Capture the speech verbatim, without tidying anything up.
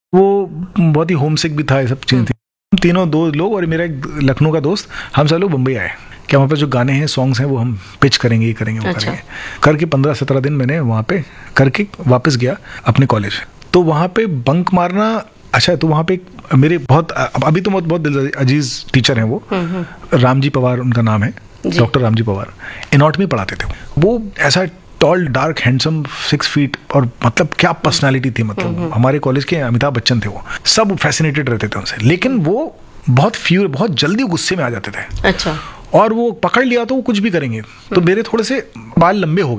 वो बहुत ही होम सिक भी था, ये सब चीज़ें थी। हम तीनों दो लोग और मेरा एक लखनऊ का दोस्त, हम सब लोग मुंबई आए कि वहाँ पे जो गाने हैं, सॉन्ग्स हैं, वो हम पिच करेंगे, ये करेंगे, वो अच्छा। करेंगे करके पंद्रह सत्रह दिन मैंने वहाँ पे करके वापस गया अपने कॉलेज। तो वहाँ पे बंक मारना अच्छा। तो वहाँ पे मेरे बहुत अभी तो बहुत बहुत दिल अजीज टीचर हैं वो, रामजी पवार उनका नाम है, डॉक्टर रामजी पवार, एनाटॉमी पढ़ाते थे वो। ऐसा tall dark handsome six feet और मतलब क्या पर्सनालिटी थी, मतलब हमारे कॉलेज के अमिताभ बच्चन थे वो। सब फैसिनेटेड रहते थे उनसे, लेकिन वो बहुत फ्यूर बहुत जल्दी गुस्से में आ जाते थे। अच्छा। और वो पकड़ लिया तो वो कुछ भी करेंगे। तो मेरे थोड़े से बाल लंबे हो गए।